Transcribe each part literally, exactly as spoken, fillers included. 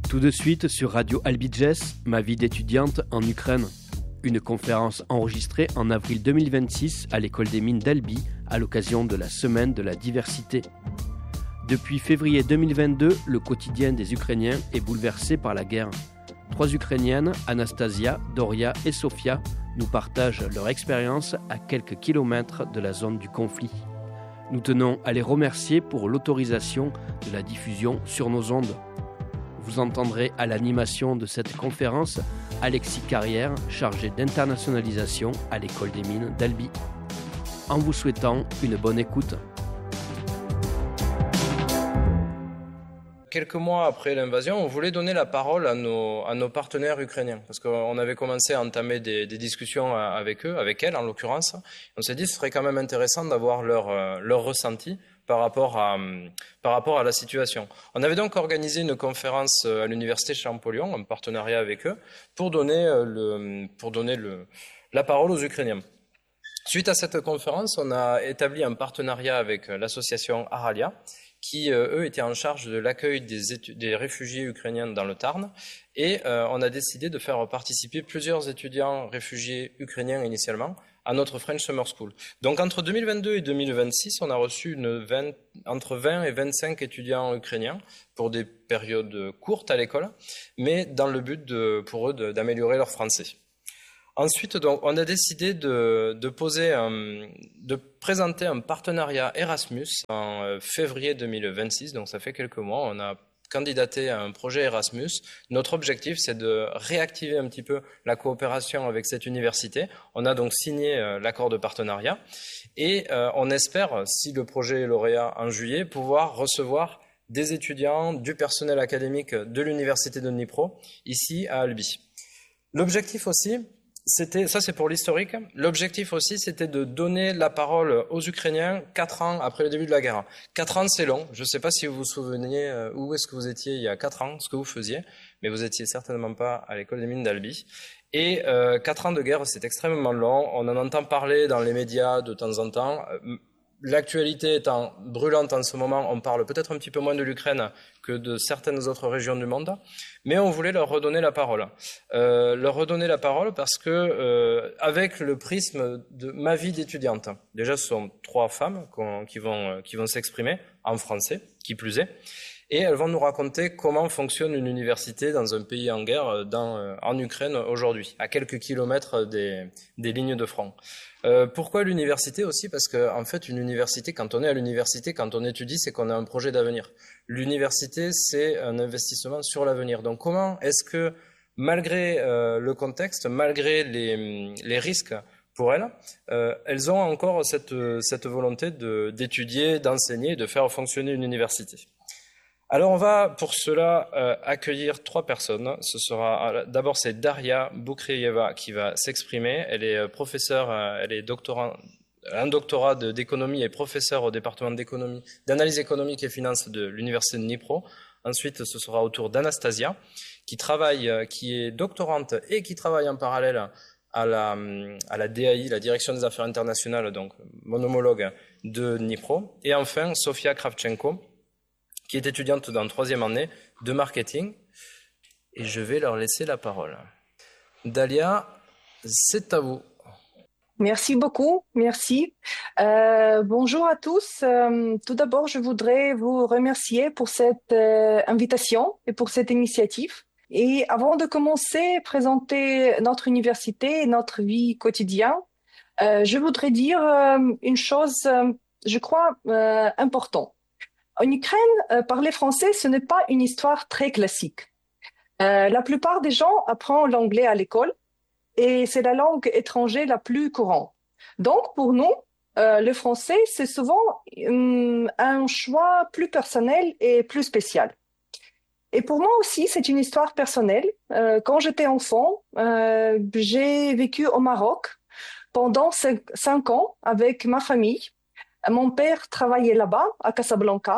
Tout de suite sur Radio Albiges, ma vie d'étudiante en Ukraine. Une conférence enregistrée en avril deux mille vingt-six à l'école des mines d'Albi à l'occasion de la semaine de la diversité. Depuis février deux mille vingt-deux, le quotidien des Ukrainiens est bouleversé par la guerre. Trois Ukrainiennes, Anastasia, Doria et Sofia, nous partagent leur expérience à quelques kilomètres de la zone du conflit. Nous tenons à les remercier pour l'autorisation de la diffusion sur nos ondes. Vous entendrez à l'animation de cette conférence Alexis Carrière, chargé d'internationalisation à l'école des mines d'Albi. En vous souhaitant une bonne écoute. Quelques mois après l'invasion, on voulait donner la parole à nos, à nos partenaires ukrainiens, parce qu'on avait commencé à entamer des, des discussions avec eux, avec elles en l'occurrence. On s'est dit que ce serait quand même intéressant d'avoir leur, leur ressenti par rapport à, par rapport à la situation. On avait donc organisé une conférence à l'université Champollion, en partenariat avec eux, pour donner, le, pour donner le, la parole aux Ukrainiens. Suite à cette conférence, on a établi un partenariat avec l'association Aralia, qui, euh, eux, étaient en charge de l'accueil des, étu- des réfugiés ukrainiens dans le Tarn. Et euh, on a décidé de faire participer plusieurs étudiants réfugiés ukrainiens initialement à notre French Summer School. Donc entre deux mille vingt-deux et deux mille vingt-six, on a reçu une vingt, entre vingt et vingt-cinq étudiants ukrainiens pour des périodes courtes à l'école, mais dans le but de, pour eux de, d'améliorer leur français. Ensuite, donc, on a décidé de, de poser, un, de présenter un partenariat Erasmus en février deux mille vingt-six. Donc, ça fait quelques mois. On a candidaté à un projet Erasmus. Notre objectif, c'est de réactiver un petit peu la coopération avec cette université. On a donc signé euh, l'accord de partenariat et euh, on espère, si le projet est lauréat en juillet, pouvoir recevoir des étudiants, du personnel académique de l'université de Dnipro, ici à Albi. L'objectif aussi, C'était, ça c'est pour l'historique. L'objectif aussi, c'était de donner la parole aux Ukrainiens quatre ans après le début de la guerre. Quatre ans, c'est long. Je ne sais pas si vous vous souvenez euh, où est-ce que vous étiez il y a quatre ans, ce que vous faisiez, mais vous étiez certainement pas à l'école des mines d'Albi. Et euh, quatre ans de guerre, c'est extrêmement long. On en entend parler dans les médias de temps en temps. L'actualité étant brûlante en ce moment, on parle peut-être un petit peu moins de l'Ukraine que de certaines autres régions du monde, mais on voulait leur redonner la parole. Euh, leur redonner la parole parce que, euh, avec le prisme de ma vie d'étudiante, déjà ce sont trois femmes qui vont, qui vont s'exprimer en français, qui plus est, et elles vont nous raconter comment fonctionne une université dans un pays en guerre, dans, en Ukraine aujourd'hui, à quelques kilomètres des, des lignes de front. Euh, pourquoi l'université aussi? Parce que, en fait, une université, quand on est à l'université, quand on étudie, c'est qu'on a un projet d'avenir. L'université, c'est un investissement sur l'avenir. Donc, comment est-ce que, malgré euh, le contexte, malgré les, les risques pour elles, euh, elles ont encore cette, cette volonté de, d'étudier, d'enseigner, de faire fonctionner une université? Alors on va pour cela euh, accueillir trois personnes. Ce sera euh, d'abord c'est Daria Boukreyeva qui va s'exprimer. Elle est euh, professeure, euh, elle est doctorant, un doctorat de, d'économie et professeure au département d'économie, d'analyse économique et finance de l'université de Dnipro. Ensuite, ce sera au tour d'Anastasia qui travaille, euh, qui est doctorante et qui travaille en parallèle à la, à la D A I, la Direction des Affaires internationales, donc mon homologue de Dnipro. Et enfin, Sofia Kravchenko, qui est étudiante dans troisième année de marketing. Et je vais leur laisser la parole. Dalia, c'est à vous. Merci beaucoup, merci. Euh, bonjour à tous. Euh, tout d'abord, je voudrais vous remercier pour cette euh, invitation et pour cette initiative. Et avant de commencer à présenter notre université et notre vie quotidienne, euh, je voudrais dire euh, une chose, euh, je crois, euh, importante. En Ukraine, euh, parler français, ce n'est pas une histoire très classique. Euh, la plupart des gens apprennent l'anglais à l'école et c'est la langue étrangère la plus courante. Donc, pour nous, euh, le français, c'est souvent euh, un choix plus personnel et plus spécial. Et pour moi aussi, c'est une histoire personnelle. Euh, quand j'étais enfant, euh, j'ai vécu au Maroc pendant cinq, cinq ans avec ma famille. Mon père travaillait là-bas, à Casablanca.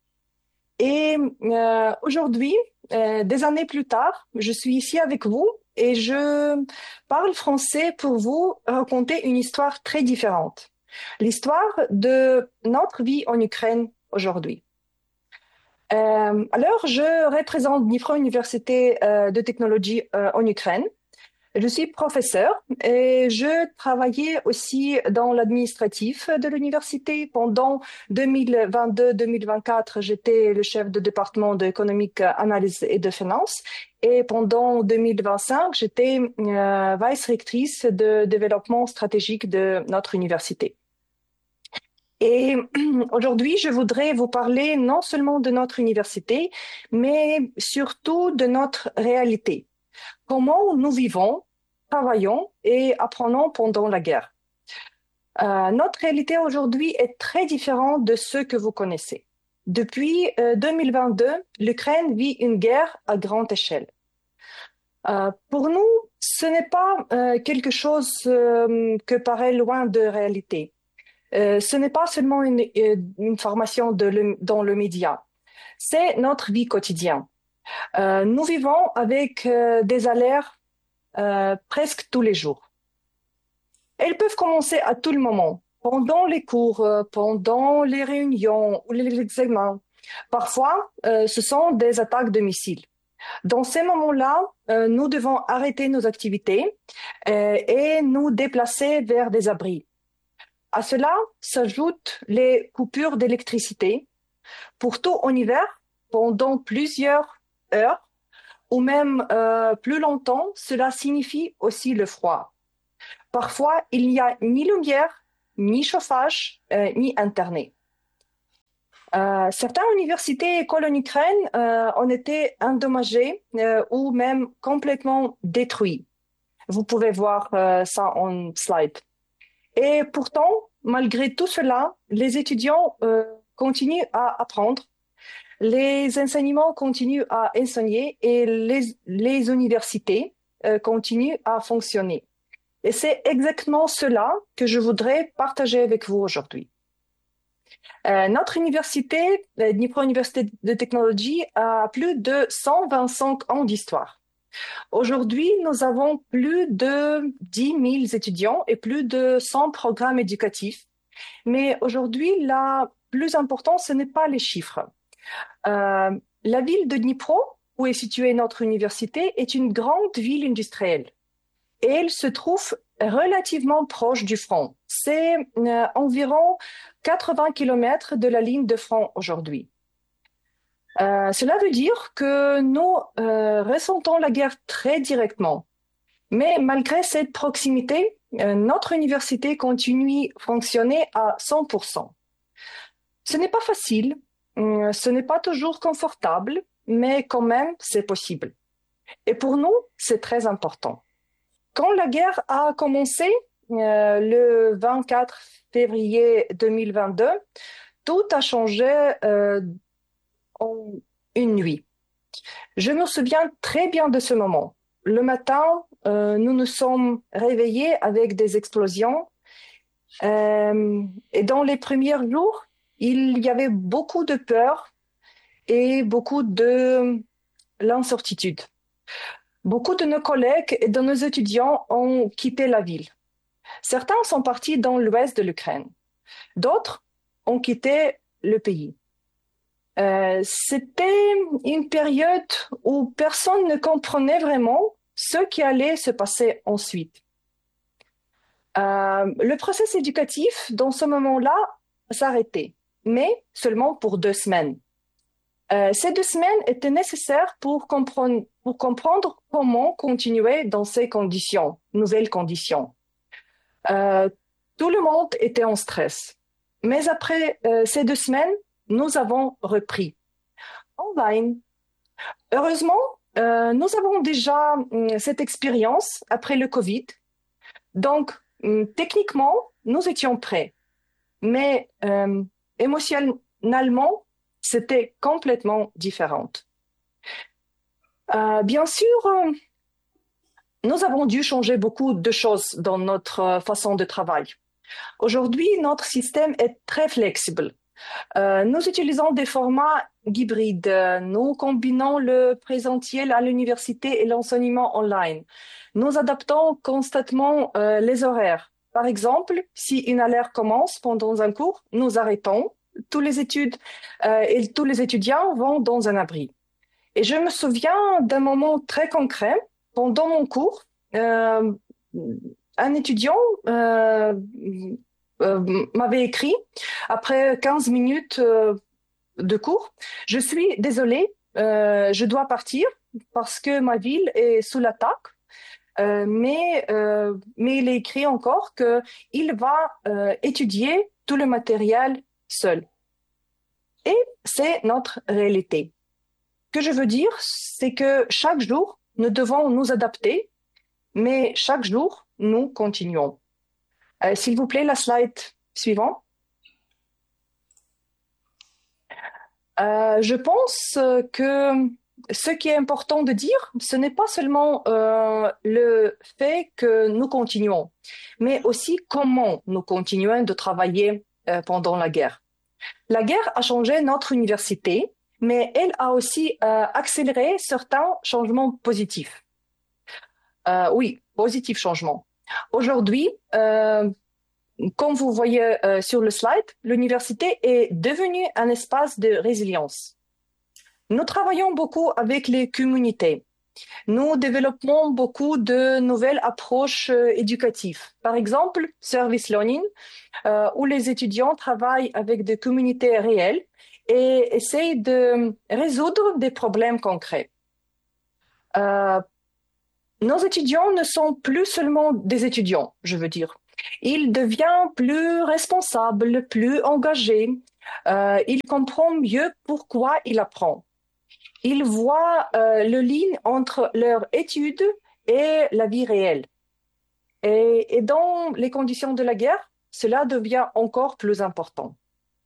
Et euh, aujourd'hui, euh, des années plus tard, je suis ici avec vous et je parle français pour vous raconter une histoire très différente. L'histoire de notre vie en Ukraine aujourd'hui. Euh, alors, je représente Dnipro Université euh, de technologie euh, en Ukraine. Je suis professeur et je travaillais aussi dans l'administratif de l'université. Pendant deux mille vingt-deux deux mille vingt-quatre, j'étais le chef de département d'économique, analyse et de finance. Et pendant deux mille vingt-cinq, j'étais euh, vice-rectrice de développement stratégique de notre université. Et aujourd'hui, je voudrais vous parler non seulement de notre université, mais surtout de notre réalité. Comment nous vivons, travaillons et apprenons pendant la guerre. Euh, notre réalité aujourd'hui est très différente de ce que vous connaissez. Depuis euh, deux mille vingt-deux, l'Ukraine vit une guerre à grande échelle. Euh, pour nous, ce n'est pas euh, quelque chose euh, que paraît loin de réalité. Euh, ce n'est pas seulement une, une information de le, dans le média, c'est notre vie quotidienne. Euh, nous vivons avec euh, des alertes euh, presque tous les jours. Elles peuvent commencer à tout le moment, pendant les cours, euh, pendant les réunions ou les examens. Parfois, euh, ce sont des attaques de missiles. Dans ces moments-là, euh, nous devons arrêter nos activités euh, et nous déplacer vers des abris. À cela s'ajoutent les coupures d'électricité, pour tout en hiver, pendant plusieurs heures, ou même euh, plus longtemps, cela signifie aussi le froid. Parfois, il n'y a ni lumière, ni chauffage, euh, ni Internet. Euh, certaines universités et écoles en Ukraine euh, ont été endommagées euh, ou même complètement détruites. Vous pouvez voir euh, ça en slide. Et pourtant, malgré tout cela, les étudiants euh, continuent à apprendre, les enseignements continuent à enseigner et les, les universités euh, continuent à fonctionner. Et c'est exactement cela que je voudrais partager avec vous aujourd'hui. Euh, notre université, la Dnipro Université de technologie, a plus de cent vingt-cinq ans d'histoire. Aujourd'hui, nous avons plus de dix mille étudiants et plus de cent programmes éducatifs. Mais aujourd'hui, la plus importante, ce n'est pas les chiffres. Euh, la ville de Dnipro, où est située notre université, est une grande ville industrielle. Et elle se trouve relativement proche du front. C'est euh, environ quatre-vingts kilomètres de la ligne de front aujourd'hui. Euh, cela veut dire que nous euh, ressentons la guerre très directement. Mais malgré cette proximité, euh, notre université continue à fonctionner à cent pour cent. Ce n'est pas facile, euh, ce n'est pas toujours confortable, mais quand même, c'est possible. Et pour nous, c'est très important. Quand la guerre a commencé, euh, le vingt-quatre février deux mille vingt-deux, tout a changé euh, en une nuit. Je me souviens très bien de ce moment. Le matin, euh, nous nous sommes réveillés avec des explosions. Euh, et dans les premiers jours, il y avait beaucoup de peur et beaucoup de l'incertitude. Beaucoup de nos collègues et de nos étudiants ont quitté la ville. Certains sont partis dans l'ouest de l'Ukraine. D'autres ont quitté le pays. Euh, c'était une période où personne ne comprenait vraiment ce qui allait se passer ensuite. Euh, le processus éducatif, dans ce moment-là, s'arrêtait, mais seulement pour deux semaines. Euh, ces deux semaines étaient nécessaires pour comprendre, pour comprendre comment continuer dans ces conditions, nouvelles conditions. Euh, tout le monde était en stress. Mais après euh, ces deux semaines, nous avons repris online. Heureusement, euh, nous avons déjà euh, cette expérience après le Covid. Donc, euh, techniquement, nous étions prêts. Mais euh, émotionnellement, c'était complètement différent. Euh, bien sûr, euh, nous avons dû changer beaucoup de choses dans notre façon de travail. Aujourd'hui, notre système est très flexible. Euh, nous utilisons des formats hybrides. Nous combinons le présentiel à l'université et l'enseignement online. Nous adaptons constamment euh, les horaires. Par exemple, si une alerte commence pendant un cours, nous arrêtons tous les études euh, et tous les étudiants vont dans un abri. Et je me souviens d'un moment très concret. Pendant mon cours, euh, un étudiant euh, euh, m'avait écrit, après quinze minutes euh, de cours, je suis désolée, euh, je dois partir parce que ma ville est sous l'attaque. Euh, mais, euh, mais il est écrit encore qu'il va euh, étudier tout le matériel seul. Et c'est notre réalité. Ce que je veux dire, c'est que chaque jour, nous devons nous adapter, mais chaque jour, nous continuons. Euh, s'il vous plaît, la slide suivante. Euh, je pense que ce qui est important de dire, ce n'est pas seulement euh, le fait que nous continuons, mais aussi comment nous continuons de travailler euh, pendant la guerre. La guerre a changé notre université, mais elle a aussi euh, accéléré certains changements positifs. Euh, oui, positifs changements. Aujourd'hui, euh, comme vous voyez euh, sur le slide, l'université est devenue un espace de résilience. Nous travaillons beaucoup avec les communautés. Nous développons beaucoup de nouvelles approches euh, éducatives. Par exemple, Service Learning, euh, où les étudiants travaillent avec des communautés réelles et essayent de résoudre des problèmes concrets. Euh, nos étudiants ne sont plus seulement des étudiants, je veux dire. Ils deviennent plus responsables, plus engagés. Euh, ils comprennent mieux pourquoi ils apprennent. Ils voient euh, le lien entre leur étude et la vie réelle. Et, et dans les conditions de la guerre, cela devient encore plus important.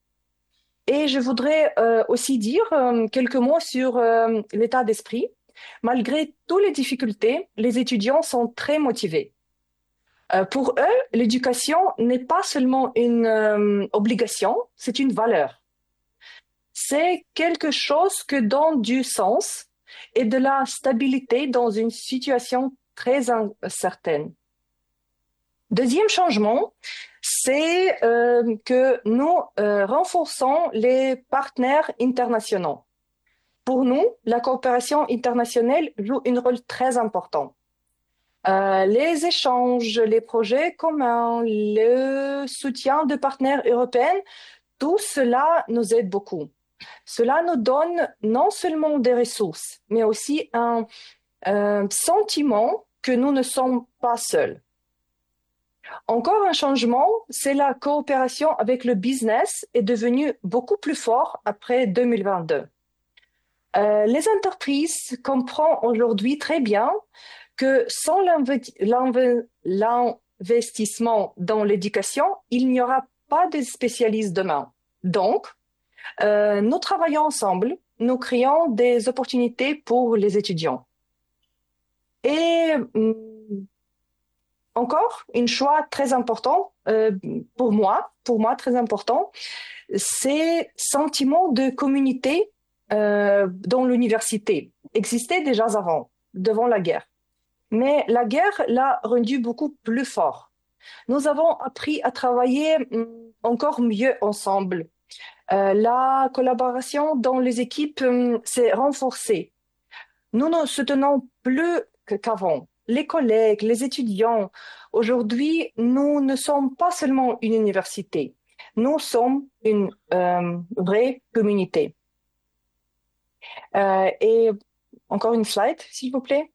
Et je voudrais euh, aussi dire euh, quelques mots sur euh, l'état d'esprit. Malgré toutes les difficultés, les étudiants sont très motivés. Euh, pour eux, l'éducation n'est pas seulement une euh, obligation, c'est une valeur. C'est quelque chose qui donne du sens et de la stabilité dans une situation très incertaine. Deuxième changement, c'est euh, que nous euh, renforçons les partenaires internationaux. Pour nous, la coopération internationale joue un rôle très important. Euh, les échanges, les projets communs, le soutien de partenaires européens, tout cela nous aide beaucoup. Cela nous donne non seulement des ressources, mais aussi un, un sentiment que nous ne sommes pas seuls. Encore un changement, c'est la coopération avec le business est devenue beaucoup plus forte après deux mille vingt-deux. Euh, les entreprises comprennent aujourd'hui très bien que sans l'investissement dans l'éducation, il n'y aura pas de spécialistes demain. Donc, euh, nous travaillons ensemble, nous créons des opportunités pour les étudiants. Et hum, encore, un choix très important euh, pour moi, pour moi très important, c'est sentiment de communauté euh, dans l'université. Existait déjà avant, devant la guerre. Mais la guerre l'a rendu beaucoup plus fort. Nous avons appris à travailler encore mieux ensemble. Euh, la collaboration dans les équipes euh, s'est renforcée. Nous ne soutenons plus qu'avant. Les collègues, les étudiants. Aujourd'hui, nous ne sommes pas seulement une université. Nous sommes une euh, vraie communauté. Euh, et encore une slide, s'il vous plaît.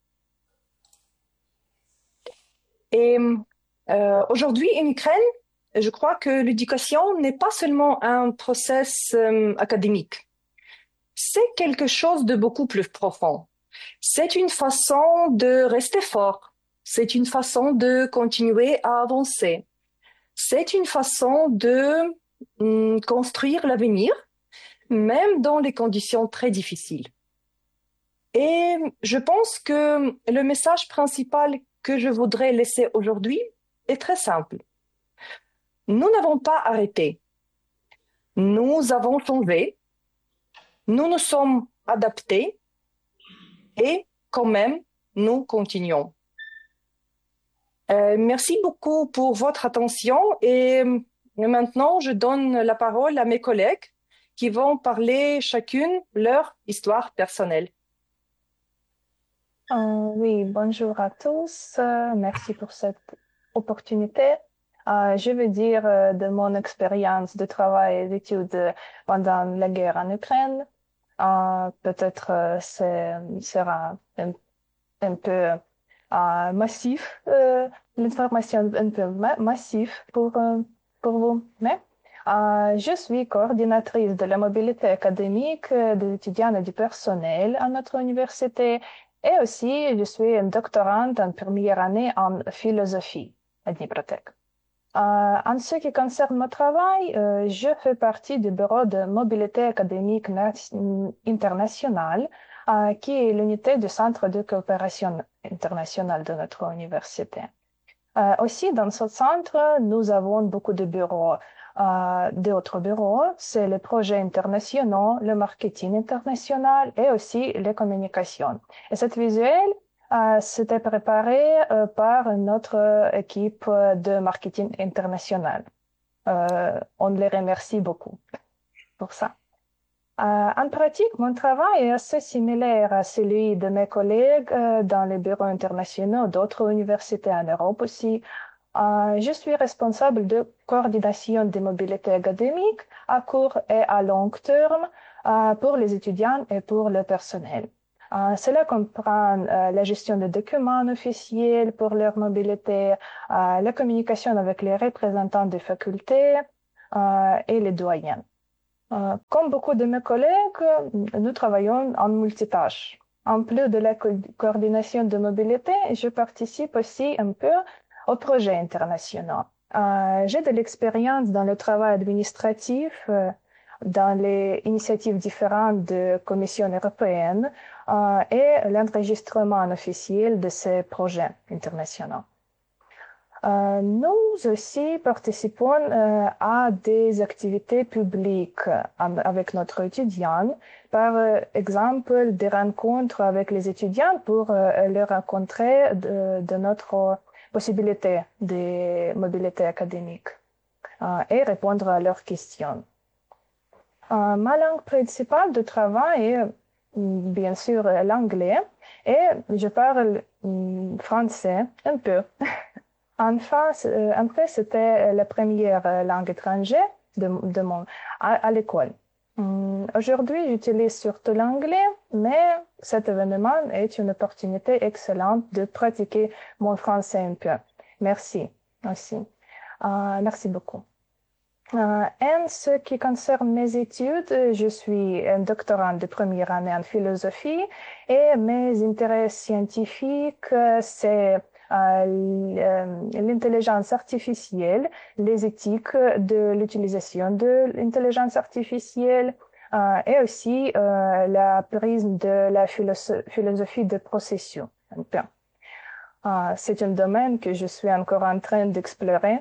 Et euh, aujourd'hui, en Ukraine, je crois que l'éducation n'est pas seulement un process euh, académique. C'est quelque chose de beaucoup plus profond. C'est une façon de rester fort. C'est une façon de continuer à avancer. C'est une façon de hum, construire l'avenir, même dans les conditions très difficiles. Et je pense que le message principal que je voudrais laisser aujourd'hui est très simple. Nous n'avons pas arrêté. Nous avons changé. Nous nous sommes adaptés. Et quand même, nous continuons. Euh, merci beaucoup pour votre attention et Et maintenant, je donne la parole à mes collègues qui vont parler chacune leur histoire personnelle. Euh, oui, bonjour à tous. Euh, merci pour cette opportunité. Euh, je veux dire euh, de mon expérience de travail et d'études pendant la guerre en Ukraine. Euh, peut-être euh, c'est sera un, un peu euh, massif, euh, l'information un peu ma massif pour, euh, pour vous. Mais euh, je suis coordinatrice de la mobilité académique euh, des étudiants et du personnel à notre université. Et aussi, je suis une doctorante en première année en philosophie à Dnipropetrovsk. Euh, en ce qui concerne mon travail, euh, je fais partie du bureau de mobilité académique internationale, euh, qui est l'unité du Centre de coopération internationale de notre université. Euh, aussi, dans ce centre, nous avons beaucoup de bureaux. Euh, d'autres bureaux, c'est les projets internationaux, le marketing international et aussi les communications. Et cette visuel, euh, c'était préparé euh, par notre équipe de marketing international. Euh, on les remercie beaucoup pour ça. Euh, en pratique, mon travail est assez similaire à celui de mes collègues euh, dans les bureaux internationaux d'autres universités en Europe aussi. Euh, je suis responsable de coordination des mobilités académiques à court et à long terme euh, pour les étudiants et pour le personnel. Euh, cela comprend euh, la gestion des documents officiels pour leur mobilité, euh, la communication avec les représentants des facultés euh, et les doyens. Euh, comme beaucoup de mes collègues, nous travaillons en multitâche. En plus de la co coordination de mobilité, je participe aussi un peu aux projets internationaux. Euh, j'ai de l'expérience dans le travail administratif, euh, dans les initiatives différentes de Commission européenne euh, et l'enregistrement officiel de ces projets internationaux. Euh, nous aussi participons euh, à des activités publiques euh, avec notre étudiant, par euh, exemple des rencontres avec les étudiants pour euh, les rencontrer de, de notre possibilité de mobilité académique euh, et répondre à leurs questions. Euh, ma langue principale de travail est bien sûr l'anglais et je parle mm, français un peu. Enfin, euh, en fait, c'était la première langue étrangère de, de mon, à, à l'école. Hum, Aujourd'hui, j'utilise surtout l'anglais, mais cet événement est une opportunité excellente de pratiquer mon français un peu. Merci aussi. Euh, merci beaucoup. Euh, en ce qui concerne mes études, je suis un doctorant de première année en philosophie et mes intérêts scientifiques, c'est euh, l'intelligence artificielle, les éthiques de l'utilisation de l'intelligence artificielle euh, et aussi euh, la prise de la philosoph philosophie de procession. Euh, c'est un domaine que je suis encore en train d'explorer.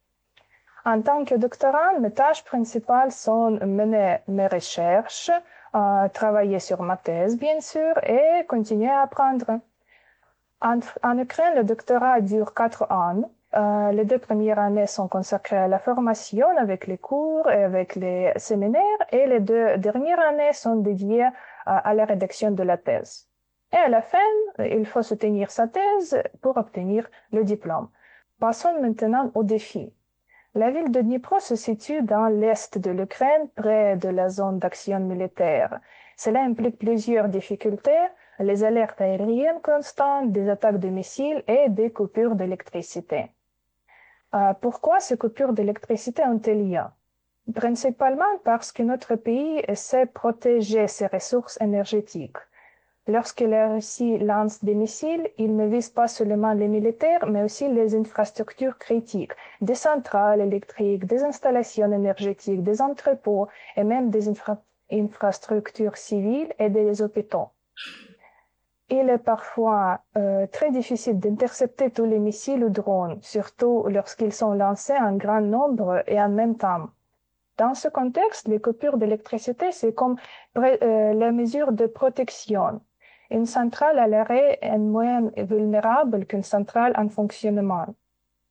En tant que doctorant, mes tâches principales sont mener mes recherches, euh, travailler sur ma thèse, bien sûr, et continuer à apprendre. En, en Ukraine, le doctorat dure quatre ans. Euh, les deux premières années sont consacrées à la formation avec les cours et avec les séminaires, et les deux dernières années sont dédiées à, à la rédaction de la thèse. Et à la fin, il faut soutenir sa thèse pour obtenir le diplôme. Passons maintenant aux défis. La ville de Dnipro se situe dans l'est de l'Ukraine, près de la zone d'action militaire. Cela implique plusieurs difficultés, les alertes aériennes constantes, des attaques de missiles et des coupures d'électricité. Euh, pourquoi ces coupures d'électricité ont-elles lieu? Principalement parce que notre pays essaie de protéger ses ressources énergétiques. Lorsque la Russie lance des missiles, ils ne visent pas seulement les militaires, mais aussi les infrastructures critiques, des centrales électriques, des installations énergétiques, des entrepôts et même des infra infrastructures civiles et des hôpitaux. Il est parfois euh, très difficile d'intercepter tous les missiles ou drones, surtout lorsqu'ils sont lancés en grand nombre et en même temps. Dans ce contexte, les coupures d'électricité, c'est comme euh, la mesure de protection. Une centrale à l'arrêt est moins vulnérable qu'une centrale en fonctionnement.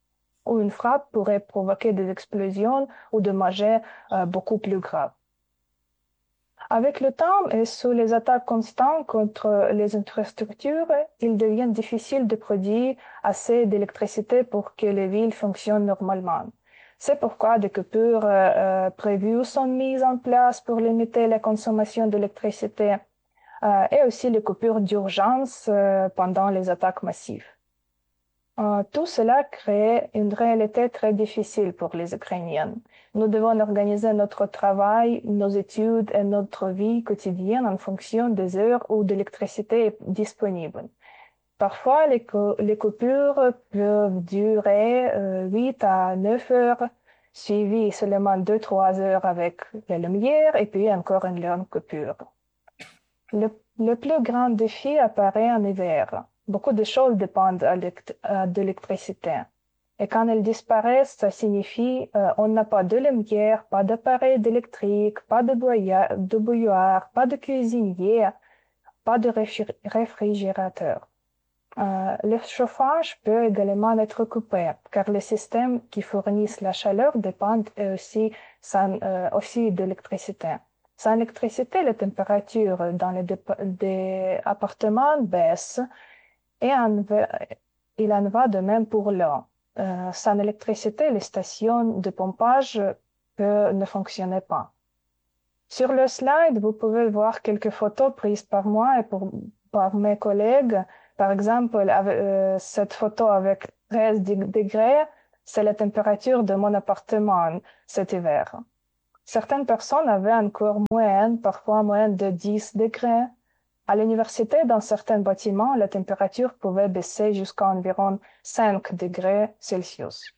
ou une frappe pourrait provoquer des explosions ou dommages euh, beaucoup plus graves. Avec le temps et sous les attaques constantes contre les infrastructures, il devient difficile de produire assez d'électricité pour que les villes fonctionnent normalement. C'est pourquoi des coupures euh, prévues sont mises en place pour limiter la consommation d'électricité euh, et aussi les coupures d'urgence euh, pendant les attaques massives. Euh, tout cela crée une réalité très difficile pour les Ukrainiens. Nous devons organiser notre travail, nos études et notre vie quotidienne en fonction des heures où l'électricité est disponible. Parfois, les, les coupures peuvent durer euh, huit à neuf heures, suivies seulement deux à trois heures avec la lumière et puis encore une longue coupure. Le, le plus grand défi apparaît en hiver. Beaucoup de choses dépendent de l'électricité. Et quand elles disparaissent, ça signifie euh, on n'a pas de lumière, pas d'appareil électrique, pas de bouilloire, de bouilloire, pas de cuisinier, pas de réfrigérateur. Euh, le chauffage peut également être coupé, car les systèmes qui fournissent la chaleur dépendent aussi, sans, euh, aussi de l'électricité. Sans électricité, la température dans les, des appartements baisse et en, il en va de même pour l'eau. Euh, sans électricité, les stations de pompage peut, ne fonctionnaient pas. Sur le slide, vous pouvez voir quelques photos prises par moi et pour, par mes collègues. Par exemple, euh, cette photo avec treize degrés, c'est la température de mon appartement cet hiver. Certaines personnes avaient encore moins, parfois moins de dix degrés. À l'université, dans certains bâtiments, la température pouvait baisser jusqu'à environ cinq degrés Celsius.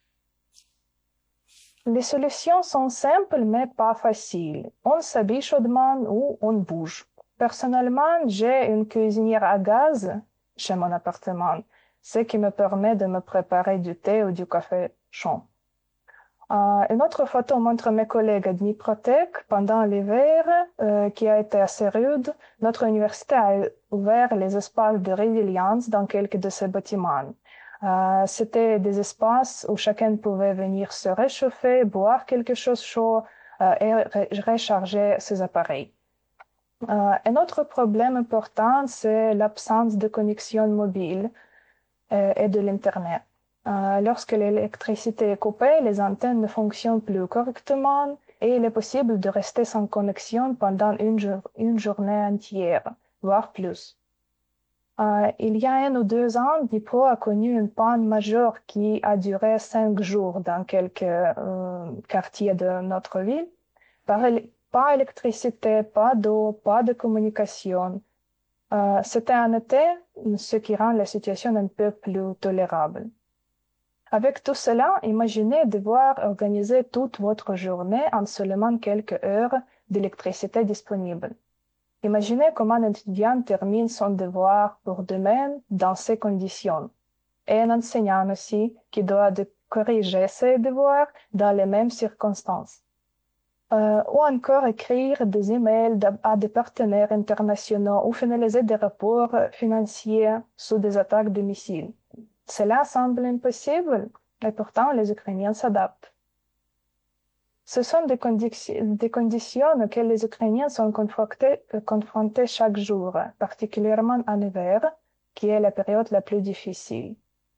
Les solutions sont simples, mais pas faciles. On s'habille chaudement ou on bouge. Personnellement, j'ai une cuisinière à gaz chez mon appartement, ce qui me permet de me préparer du thé ou du café chaud. Euh, une autre photo montre mes collègues à Dniprotec pendant l'hiver euh, qui a été assez rude. Notre université a ouvert les espaces de résilience dans quelques de ces bâtiments. Euh, c'était des espaces où chacun pouvait venir se réchauffer, boire quelque chose chaud euh, et re- recharger ses appareils. Euh, un autre problème important, c'est l'absence de connexion mobile euh, et de l'Internet. Euh, lorsque l'électricité est coupée, les antennes ne fonctionnent plus correctement et il est possible de rester sans connexion pendant une, jour, une journée entière, voire plus. Euh, il y a un ou deux ans, Dnipro a connu une panne majeure qui a duré cinq jours dans quelques euh, quartiers de notre ville. Par, pas électricité, pas d'eau, pas de communication. Euh, c'était en été, ce qui rend la situation un peu plus tolérable. Avec tout cela, imaginez devoir organiser toute votre journée en seulement quelques heures d'électricité disponible. Imaginez comment un étudiant termine son devoir pour demain dans ces conditions, et un enseignant aussi qui doit de corriger ses devoirs dans les mêmes circonstances. Euh, ou encore écrire des emails à des partenaires internationaux ou finaliser des rapports financiers sous des attaques de missiles. Cela semble impossible, et pourtant les Ukrainiens s'adaptent. Ce sont des, condi- des conditions auxquelles les Ukrainiens sont confrontés, confrontés chaque jour, particulièrement en hiver, qui est la période la plus difficile.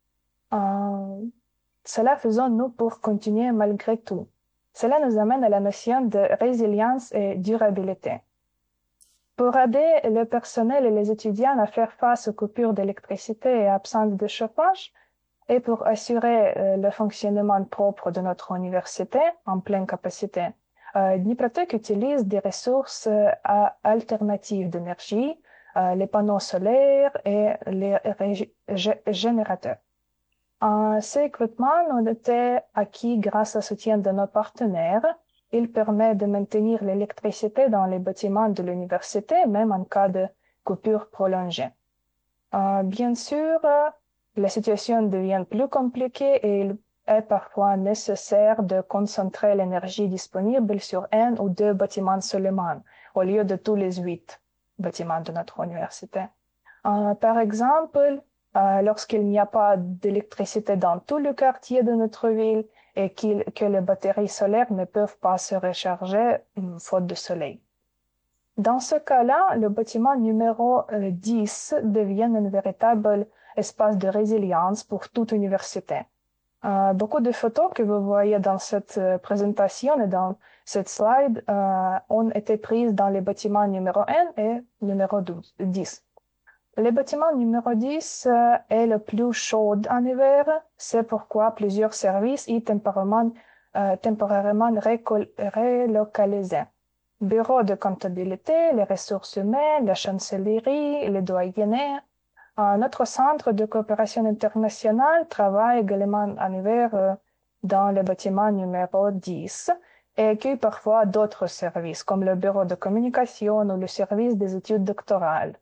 Euh, cela faisons-nous pour continuer malgré tout. Cela nous amène à la notion de résilience et durabilité. Pour aider le personnel et les étudiants à faire face aux coupures d'électricité et absence de chauffage, et pour assurer euh, le fonctionnement propre de notre université en pleine capacité, euh, Dniprotec utilise des ressources euh, alternatives d'énergie, euh, les panneaux solaires et les ré- générateurs. Euh, ces équipements ont été acquis grâce au soutien de nos partenaires. Il permet de maintenir l'électricité dans les bâtiments de l'université, même en cas de coupure prolongée. Euh, bien sûr, euh, la situation devient plus compliquée et il est parfois nécessaire de concentrer l'énergie disponible sur un ou deux bâtiments seulement, au lieu de tous les huit bâtiments de notre université. Euh, par exemple, euh, lorsqu'il n'y a pas d'électricité dans tout le quartier de notre ville et qu'il, que les batteries solaires ne peuvent pas se recharger euh, faute de soleil. Dans ce cas-là, le bâtiment numéro euh, dix devient un véritable espace de résilience pour toute université. Euh, beaucoup de photos que vous voyez dans cette euh, présentation et dans cette slide euh, ont été prises dans les bâtiments numéro un et numéro douze, dix. Le bâtiment numéro dix euh, est le plus chaud en hiver, c'est pourquoi plusieurs services y temporairement, euh, temporairement relocalisés. Bureau de comptabilité, les ressources humaines, la chancellerie, les doyennés. Euh, notre centre de coopération internationale travaille également en hiver euh, dans le bâtiment numéro dix et accueille parfois d'autres services comme le bureau de communication ou le service des études doctorales.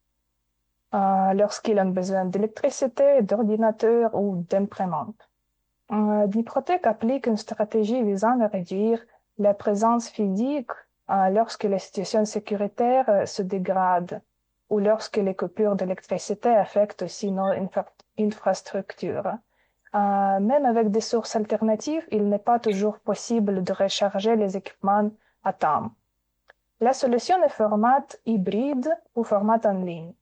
Euh, lorsqu'ils ont besoin d'électricité, d'ordinateurs ou d'imprimantes. Euh, Dniprotec applique une stratégie visant à réduire la présence physique euh, lorsque la situation sécuritaire euh, se dégrade ou lorsque les coupures d'électricité affectent aussi nos infra infrastructures. Euh, même avec des sources alternatives, il n'est pas toujours possible de recharger les équipements à temps. La solution est format hybride ou format en ligne.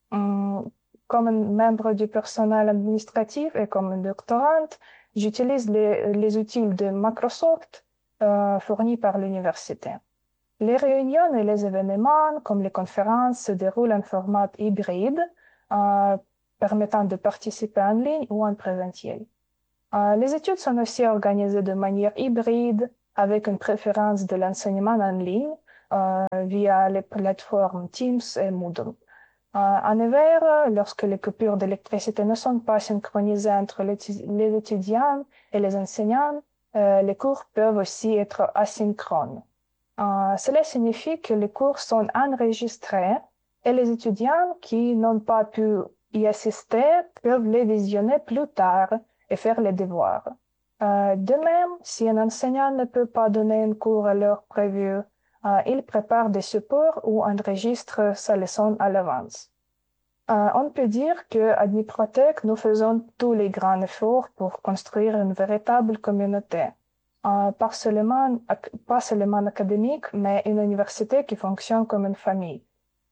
Hum, Comme un membre du personnel administratif et comme une doctorante, j'utilise les, les outils de Microsoft euh, fournis par l'université. Les réunions et les événements, comme les conférences, se déroulent en format hybride, euh, permettant de participer en ligne ou en présentiel. Euh, les études sont aussi organisées de manière hybride, avec une préférence de l'enseignement en ligne euh, via les plateformes Teams et Moodle. Euh, en hiver, lorsque les coupures d'électricité ne sont pas synchronisées entre les, les étudiants et les enseignants, euh, les cours peuvent aussi être asynchrones. Euh, cela signifie que les cours sont enregistrés et les étudiants qui n'ont pas pu y assister peuvent les visionner plus tard et faire les devoirs. Euh, de même, si un enseignant ne peut pas donner un cours à l'heure prévue, euh, il prépare des supports ou enregistre sa leçon à l'avance. Euh, on peut dire qu'à Dniprotec, nous faisons tous les grands efforts pour construire une véritable communauté. Euh, pas seulement, pas seulement académique, mais une université qui fonctionne comme une famille.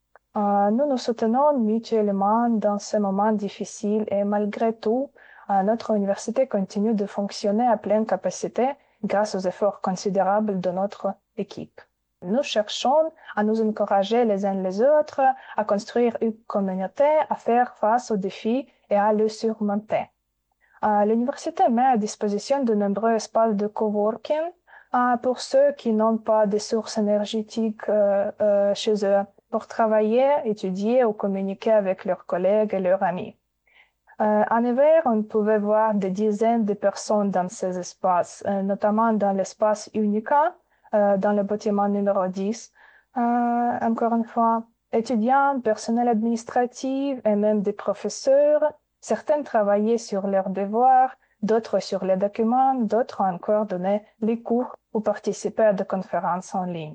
Euh, nous nous soutenons mutuellement dans ces moments difficiles et malgré tout, euh, notre université continue de fonctionner à pleine capacité grâce aux efforts considérables de notre équipe. Nous cherchons à nous encourager les uns les autres, à construire une communauté, à faire face aux défis et à le surmonter. Euh, l'université met à disposition de nombreux espaces de coworking euh, pour ceux qui n'ont pas de sources énergétiques euh, euh, chez eux pour travailler, étudier ou communiquer avec leurs collègues et leurs amis. Euh, en hiver, on pouvait voir des dizaines de personnes dans ces espaces, euh, notamment dans l'espace Unica, euh, dans le bâtiment numéro dix. Euh, encore une fois, étudiants, personnel administratif et même des professeurs. Certains travaillaient sur leurs devoirs, d'autres sur les documents, d'autres encore donnaient les cours ou participaient à des conférences en ligne.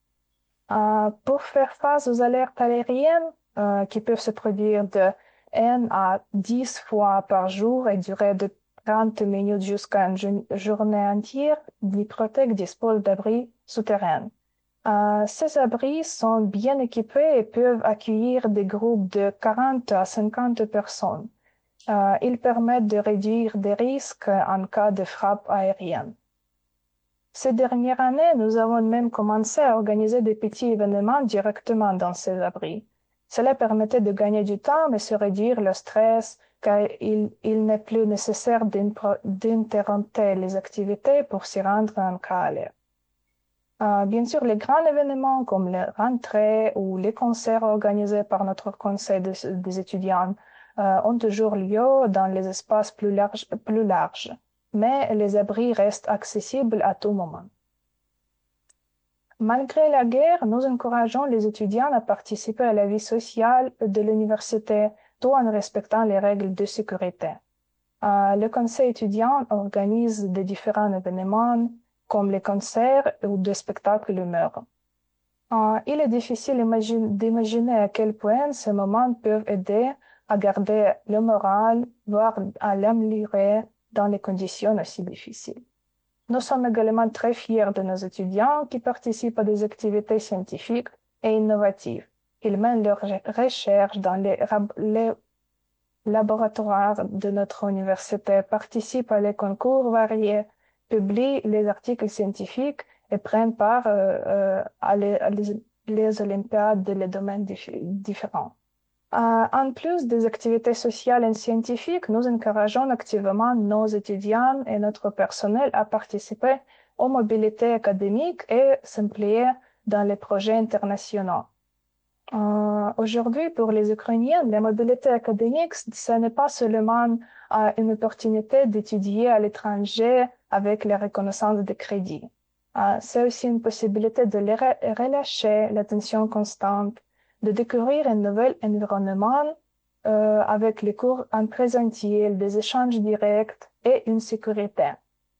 Euh, pour faire face aux alertes aériennes euh, qui peuvent se produire de un à dix fois par jour et durer de trente minutes jusqu'à une journée entière, Dniprotec dispose d'abris souterrains. Euh, ces abris sont bien équipés et peuvent accueillir des groupes de quarante à cinquante personnes. Euh, ils permettent de réduire des risques en cas de frappe aérienne. Ces dernières années, nous avons même commencé à organiser des petits événements directement dans ces abris. Cela permettait de gagner du temps et se réduire le stress, car il, il n'est plus nécessaire d'interrompre les activités pour s'y rendre en cas alerte. Euh, bien sûr, les grands événements comme les rentrées ou les concerts organisés par notre conseil de, des étudiants euh, ont toujours lieu dans les espaces plus larges, plus larges, mais les abris restent accessibles à tout moment. Malgré la guerre, nous encourageons les étudiants à participer à la vie sociale de l'université, tout en respectant les règles de sécurité. Euh, le conseil étudiant organise des différents événements, comme les concerts ou des spectacles humour. Euh, il est difficile d'imaginer à quel point ces moments peuvent aider à garder le moral, voire à l'améliorer dans les conditions aussi difficiles. Nous sommes également très fiers de nos étudiants qui participent à des activités scientifiques et innovatives. Ils mènent leurs recherches dans les, les laboratoires de notre université, participent à des concours variés, publient les articles scientifiques et prennent part euh, euh, à, les, à les, les olympiades de les domaines dif différents. Euh, en plus des activités sociales et scientifiques, nous encourageons activement nos étudiants et notre personnel à participer aux mobilités académiques et s'impliquer dans les projets internationaux. Euh, aujourd'hui, pour les Ukrainiens, la mobilité académique, ce n'est pas seulement euh, une opportunité d'étudier à l'étranger avec la reconnaissance de crédits. Euh, c'est aussi une possibilité de les re relâcher l'attention constante, de découvrir un nouvel environnement euh, avec les cours en présentiel, des échanges directs et une sécurité.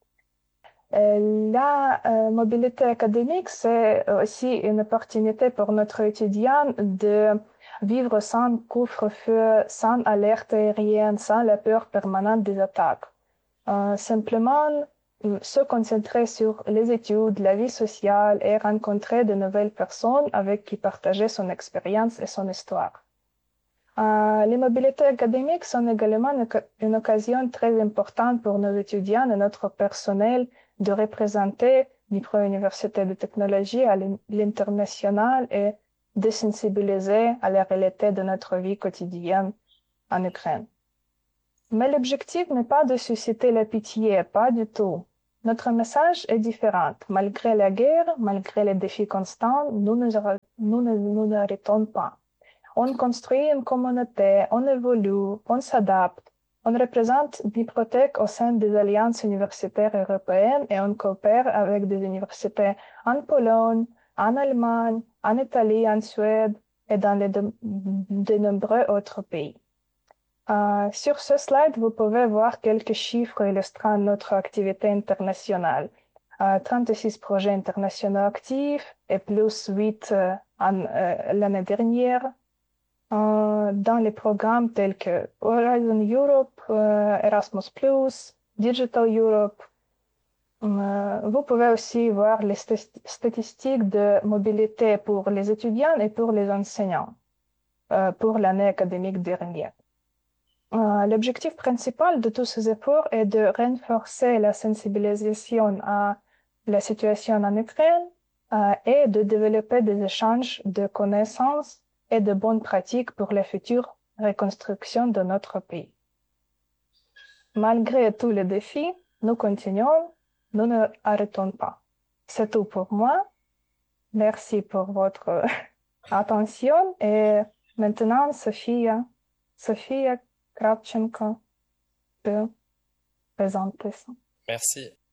Euh, la euh, mobilité académique, c'est aussi une opportunité pour notre étudiant de vivre sans couvre-feu, sans alerte aérienne, sans la peur permanente des attaques. Euh, simplement, se concentrer sur les études, la vie sociale et rencontrer de nouvelles personnes avec qui partager son expérience et son histoire. Euh, les mobilités académiques sont également une, une occasion très importante pour nos étudiants et notre personnel de représenter micro-universités de technologie à l'international et de sensibiliser à la réalité de notre vie quotidienne en Ukraine. Mais l'objectif n'est pas de susciter la pitié, pas du tout. Notre message est différent. Malgré la guerre, malgré les défis constants, nous ne nous, nous, nous n'arrêtons pas. On construit une communauté, on évolue, on s'adapte. On représente Dniprotech au sein des alliances universitaires européennes et on coopère avec des universités en Pologne, en Allemagne, en Italie, en Suède et dans les de, de nombreux autres pays. Euh, sur ce slide, vous pouvez voir quelques chiffres illustrant notre activité internationale. Euh, trente-six projets internationaux actifs et plus huit euh, euh, l'année dernière. Euh, dans les programmes tels que Horizon Europe, euh, Erasmus plus, Digital Europe. Euh, vous pouvez aussi voir les st statistiques de mobilité pour les étudiants et pour les enseignants euh, pour l'année académique dernière. Euh, L'objectif principal de tous ces efforts est de renforcer la sensibilisation à la situation en Ukraine euh, et de développer des échanges de connaissances et de bonnes pratiques pour la future reconstruction de notre pays. Malgré tous les défis, nous continuons, nous ne arrêtons pas. C'est tout pour moi. Merci pour votre attention et maintenant Sofia, Sofia Kravchenko peut présenter ça. Merci.